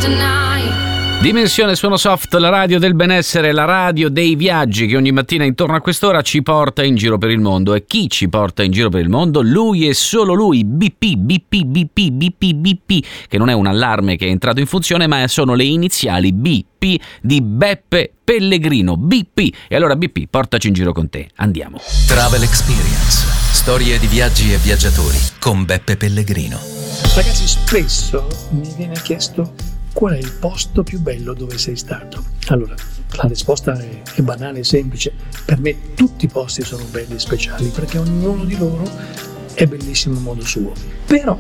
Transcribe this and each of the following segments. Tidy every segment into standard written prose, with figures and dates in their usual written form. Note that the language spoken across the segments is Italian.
Dimensione Suono Soft, la radio del benessere, la radio dei viaggi che ogni mattina intorno a quest'ora ci porta in giro per il mondo. E chi ci porta in giro per il mondo? Lui e solo lui, BP, BP, BP, BP, BP, che non è un allarme che è entrato in funzione, ma sono le iniziali BP di Beppe Pellegrino, BP. E allora BP, portaci in giro con te, andiamo. Travel Experience, storie di viaggi e viaggiatori con Beppe Pellegrino. Ragazzi, spesso mi viene chiesto qual è il posto più bello dove sei stato. Allora, la risposta è banale e semplice. Per me tutti i posti sono belli e speciali perché ognuno di loro è bellissimo a modo suo. Però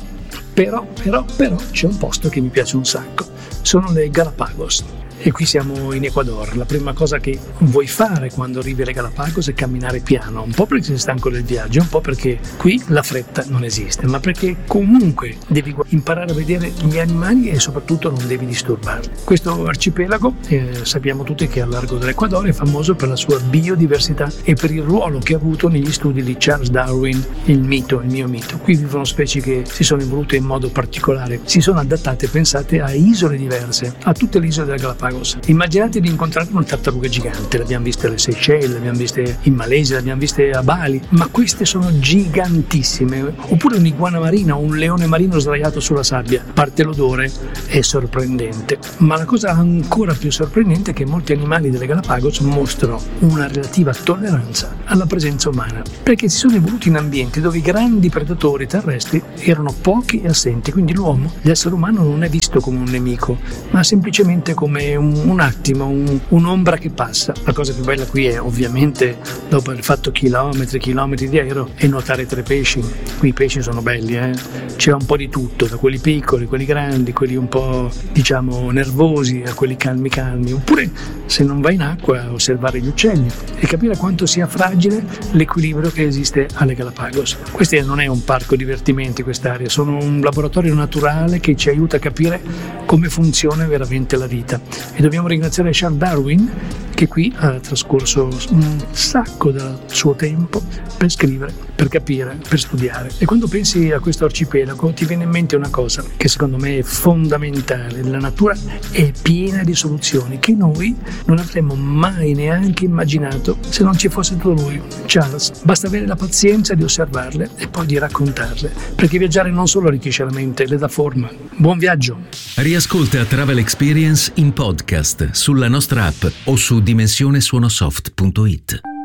c'è un posto che mi piace un sacco. Sono le Galapagos. E qui siamo in Ecuador. La prima cosa che vuoi fare quando arrivi alle Galapagos è camminare piano, un po' perché sei stanco del viaggio, un po' perché qui la fretta non esiste, ma perché comunque devi imparare a vedere gli animali e soprattutto non devi disturbarli. Questo arcipelago, sappiamo tutti che è al largo dell'Ecuador, è famoso per la sua biodiversità e per il ruolo che ha avuto negli studi di Charles Darwin, il mio mito. Qui vivono specie che si sono evolute in modo particolare, si sono adattate, pensate, a isole diverse, a tutte le isole della Galapagos. Immaginate di incontrare una tartaruga gigante, l'abbiamo vista alle Seychelles, l'abbiamo viste in Malesia, l'abbiamo viste a Bali, ma queste sono gigantissime. Oppure un'iguana marina o un leone marino sdraiato sulla sabbia. A parte l'odore, è sorprendente. Ma la cosa ancora più sorprendente è che molti animali delle Galapagos mostrano una relativa tolleranza alla presenza umana, perché si sono evoluti in ambienti dove i grandi predatori terrestri erano pochi e assenti, quindi l'uomo, l'essere umano, non è visto come un nemico, ma semplicemente come un attimo, un'ombra che passa. La cosa più bella qui è ovviamente, dopo aver fatto chilometri di aereo, è nuotare tra i pesci. Qui i pesci sono belli, c'è un po' di tutto, da quelli piccoli, quelli grandi, quelli un po' diciamo nervosi, a quelli calmi. Oppure, se non vai in acqua, osservare gli uccelli e capire quanto sia fragile l'equilibrio che esiste alle Galapagos. Questo non è un parco divertimenti, quest'area, sono un laboratorio naturale che ci aiuta a capire come funziona veramente la vita. E dobbiamo ringraziare Charles Darwin, che qui ha trascorso un sacco del suo tempo per scrivere, per capire, per studiare. E quando pensi a questo arcipelago ti viene in mente una cosa che secondo me è fondamentale: la natura è piena di soluzioni che noi non avremmo mai neanche immaginato se non ci fosse stato lui, Charles. Basta avere la pazienza di osservarle e poi di raccontarle, perché viaggiare non solo arricchisce la mente, le dà forma. Buon viaggio! Riascolta Travel Experience in podcast sulla nostra app o su dimensionesuonosoft.it.